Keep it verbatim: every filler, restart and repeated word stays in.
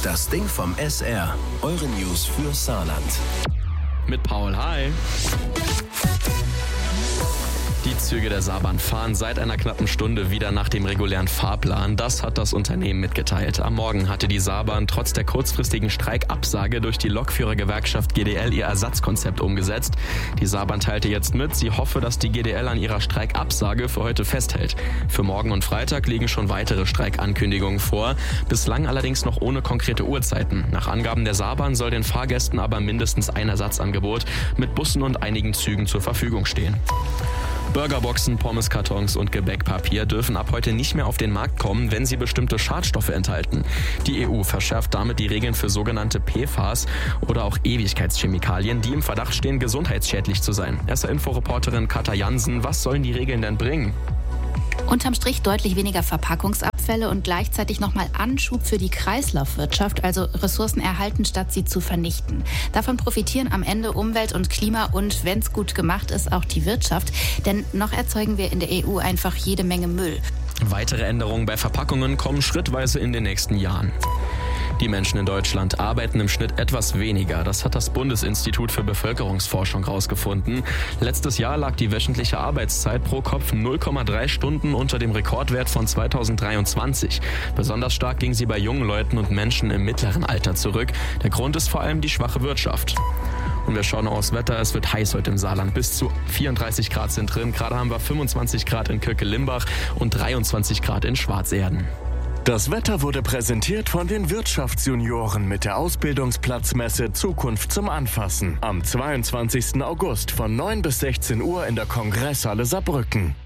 Das Ding vom S R. Eure News für Saarland. Mit Paul, hi. Die Züge der Saarbahn fahren seit einer knappen Stunde wieder nach dem regulären Fahrplan. Das hat das Unternehmen mitgeteilt. Am Morgen hatte die Saarbahn trotz der kurzfristigen Streikabsage durch die Lokführergewerkschaft G D L ihr Ersatzkonzept umgesetzt. Die Saarbahn teilte jetzt mit, sie hoffe, dass die G D L an ihrer Streikabsage für heute festhält. Für morgen und Freitag liegen schon weitere Streikankündigungen vor, bislang allerdings noch ohne konkrete Uhrzeiten. Nach Angaben der Saarbahn soll den Fahrgästen aber mindestens ein Ersatzangebot mit Bussen und einigen Zügen zur Verfügung stehen. Burgerboxen, Pommeskartons und Gebäckpapier dürfen ab heute nicht mehr auf den Markt kommen, wenn sie bestimmte Schadstoffe enthalten. Die E U verschärft damit die Regeln für sogenannte P F A S oder auch Ewigkeitschemikalien, die im Verdacht stehen, gesundheitsschädlich zu sein. S R-Info-Reporterin Katja Jansen, was sollen die Regeln denn bringen? Unterm Strich deutlich weniger Verpackungsabfälle und gleichzeitig nochmal Anschub für die Kreislaufwirtschaft, also Ressourcen erhalten, statt sie zu vernichten. Davon profitieren am Ende Umwelt und Klima und, wenn es gut gemacht ist, auch die Wirtschaft. Denn noch erzeugen wir in der E U einfach jede Menge Müll. Weitere Änderungen bei Verpackungen kommen schrittweise in den nächsten Jahren. Die Menschen in Deutschland arbeiten im Schnitt etwas weniger. Das hat das Bundesinstitut für Bevölkerungsforschung herausgefunden. Letztes Jahr lag die wöchentliche Arbeitszeit pro Kopf null Komma drei Stunden unter dem Rekordwert von zweitausenddreiundzwanzig. Besonders stark ging sie bei jungen Leuten und Menschen im mittleren Alter zurück. Der Grund ist vor allem die schwache Wirtschaft. Und wir schauen noch aufs Wetter. Es wird heiß heute im Saarland. Bis zu vierunddreißig Grad sind drin. Gerade haben wir fünfundzwanzig Grad in Kirke-Limbach und dreiundzwanzig Grad in Schwarzerden. Das Wetter wurde präsentiert von den Wirtschaftsjunioren mit der Ausbildungsplatzmesse Zukunft zum Anfassen. Am zweiundzwanzigsten August von neun bis sechzehn Uhr in der Kongresshalle Saarbrücken.